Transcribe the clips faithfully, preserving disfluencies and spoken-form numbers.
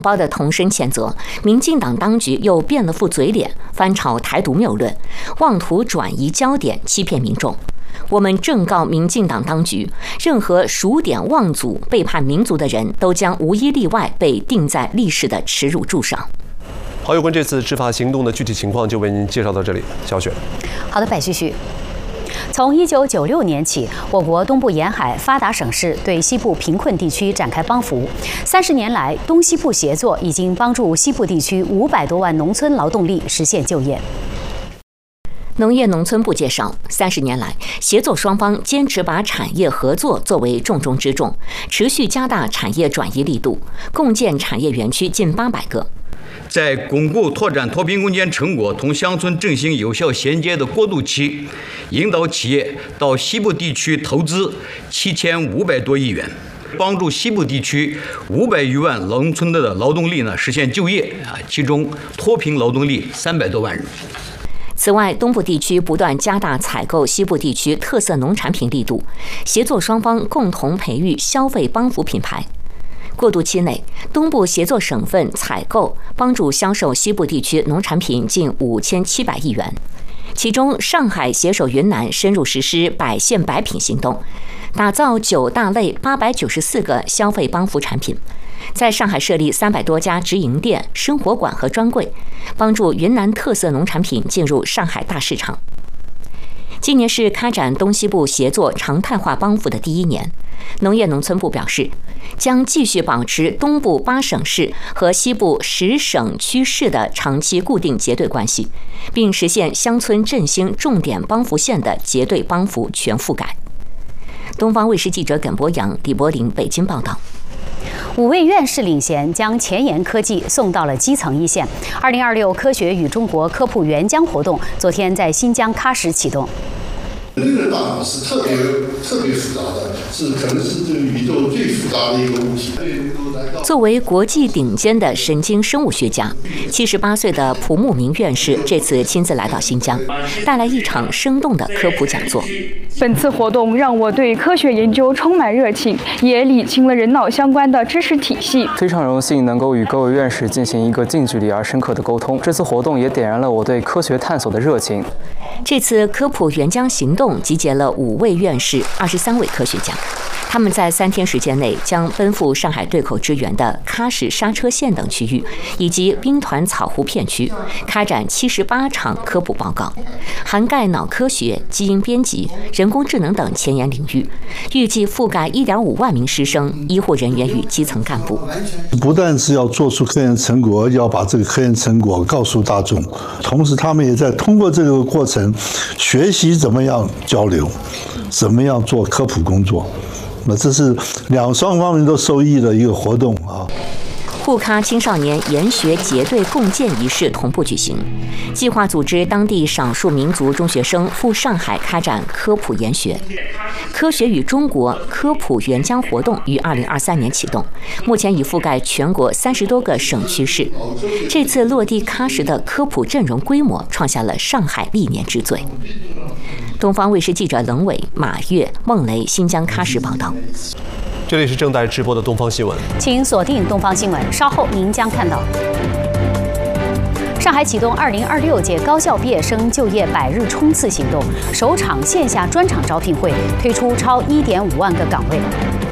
包的同声谴责，民进党当局又变了副嘴脸，翻炒台独谬论，妄图转移焦点，欺骗民众。我们正告民进党当局，任何数典忘祖、背叛民族的人都将无一例外被钉在历史的耻辱柱上。 好，有关这次执法行动的具体情况，就为您介绍到这里。小雪， 好的，白旭旭。从一九九六年起，我国东部沿海发达省市对西部贫困地区展开帮扶。三十年来，东西部协作已经帮助西部地区五百多万农村劳动力实现就业。 农业农村部介绍，三十年来，协作双方坚持把产业合作作为重中之重，持续加大产业转移力度，共建产业园区近八百个。 在巩固拓展脱贫攻坚成果同乡村振兴有效衔接的过渡期，引导企业到西部地区投资七千五百多亿元，帮助西部地区五百余万农村的劳动力呢实现就业啊，其中脱贫劳动力三百多万人。 此外，东部地区不断加大采购西部地区特色农产品力度，协作双方共同培育消费帮扶品牌。过渡期内，东部协作省份采购帮助销售西部地区农产品近五千七百亿元，其中上海携手云南深入实施百县百品行动，打造九大类八百九十四个消费帮扶产品，在上海设立三百多家直营店、生活馆和专柜，帮助云南特色农产品进入上海大市场。今年是开展东西部协作常态化帮扶的第一年，农业农村部表示，将继续保持东部八省市和西部十省区市的长期固定结对关系，并实现乡村振兴重点帮扶县的结对帮扶全覆盖。东方卫视记者耿博洋、李柏林北京报道。 五位院士领衔，将前沿科技送到了基层一线。二零二六科学与中国科普援疆活动昨天在新疆喀什启动。 这个大脑是特别特别复杂的，是可能是这个宇宙最复杂的一个物体。 作为国际顶尖的神经生物学家，七十八岁的蒲慕明院士这次亲自来到新疆，带来一场生动的科普讲座。 本次活动让我对科学研究充满热情，也理清了人脑相关的知识体系。 非常荣幸能够与各位院士进行一个近距离而深刻的沟通。这次活动也点燃了我对科学探索的热情。 这次科普援疆行动集结了五位院士、二十三位科学家，他们在三天时间内将奔赴上海对口支援的喀什刹车县等区域，以及兵团草湖片区，开展七十八场科普报告，涵盖脑科学、基因编辑、人工智能等前沿领域，预计覆盖一点五万名师生、医护人员与基层干部。 不但是要做出科研成果，要把这个科研成果告诉大众，同时他们也在通过这个过程学习怎么样交流，怎么样做科普工作。那这是两双方面都受益的一个活动啊。 沪喀青少年研学结对共建仪式同步举行，计划组织当地少数民族中学生赴上海开展科普研学。科学与中国科普援疆活动于二零二三年启动，目前已覆盖全国三十多个省区市。这次落地喀什的科普阵容规模创下了上海历年之最。东方卫视记者冷伟、马跃、孟雷新疆喀什报道。 这里是正在直播的东方新闻， 请锁定东方新闻，稍后您将看到。上海启动二零二六届高校毕业生就业百日冲刺行动，首场线下专场招聘会推出超一点五万个岗位。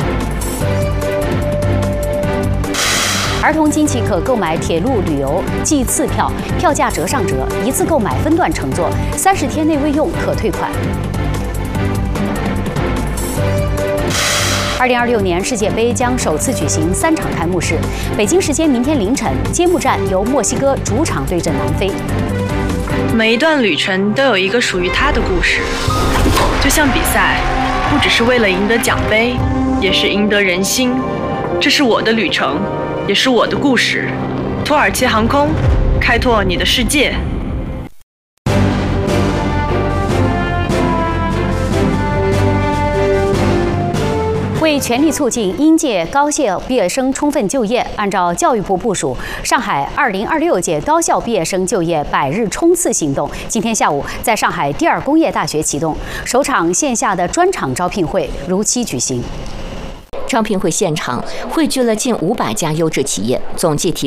儿童经期可购买铁路旅游季次票，票价折上折，一次购买分段乘坐，三十天内未用可退款。二零二六年世界杯将首次举行三场开幕式，北京时间明天凌晨，揭幕战由墨西哥主场对阵南非。 每一段旅程都有一个属于它的故事，就像比赛，不只是为了赢得奖杯，也是赢得人心。这是我的旅程，也是我的故事。土耳其航空，开拓你的世界。 为全力促进应届高校毕业生充分就业，按照教育部部署，上海二零二六届高校毕业生就业百日冲刺行动今天下午在上海第二工业大学启动，首场线下的专场招聘会如期举行。 招聘会现场汇聚了近五百家优质企业，总计提